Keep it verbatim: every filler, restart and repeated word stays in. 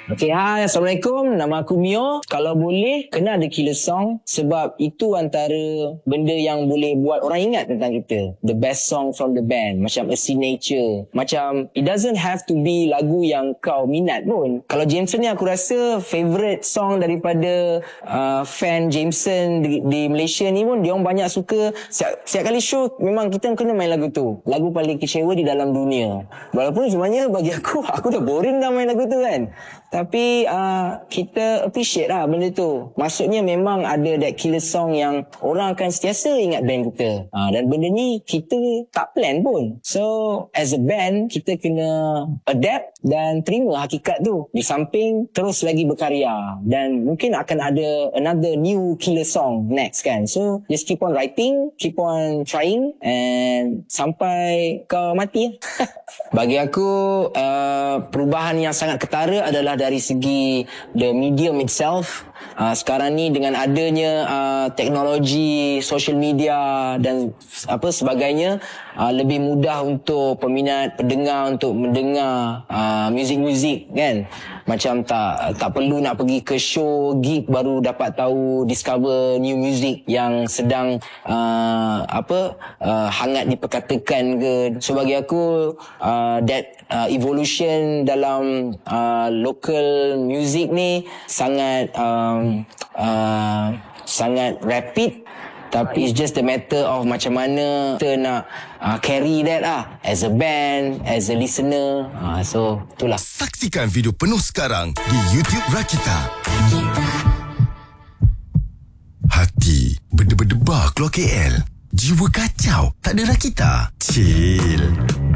Okay, hai, Assalamualaikum. Nama aku Mio. Kalau boleh, kena ada killer song. Sebab itu antara benda yang boleh buat orang ingat tentang kita. The best song from the band. Macam A Signature. Macam, it doesn't have to be lagu yang kau minat pun. Kalau Jameson ni aku rasa favourite song daripada uh, fan Jameson di, di Malaysia ni pun, dia orang banyak suka. Siap, siap kali show, memang kita kena main lagu tu. Lagu paling kecewa di dalam dunia. Walaupun sebenarnya bagi aku, aku dah boring dah main lagu tu kan. Tapi uh, kita appreciate lah benda tu. Maksudnya memang ada that killer song yang orang akan sentiasa ingat band kita. Uh, dan benda ni kita tak plan pun. So as a band, kita kena adapt dan terima hakikat tu. Di samping terus lagi berkarya. Dan mungkin akan ada another new killer song next kan. So just keep on writing, keep on trying and sampai kau mati. Bagi aku uh, perubahan yang sangat ketara adalah dari segi the medium itself. Uh, sekarang ni dengan adanya uh, teknologi social media dan apa sebagainya, uh, lebih mudah untuk peminat pendengar untuk mendengar uh, muzik-muzik kan. Macam tak tak perlu nak pergi ke show gig baru dapat tahu, discover new music yang sedang uh, apa uh, hangat diperkatakan ke. So bagi aku uh, that uh, evolution dalam uh, local music ni sangat um, uh, sangat rapid. Tapi it's just a matter of macam mana kita nak uh, carry that lah. As a band, as a listener. Uh, so, itulah. Saksikan video penuh sekarang di YouTube Rakita. Hati berdebar-debar keluar K L. Jiwa kacau tak ada Rakita. Chill.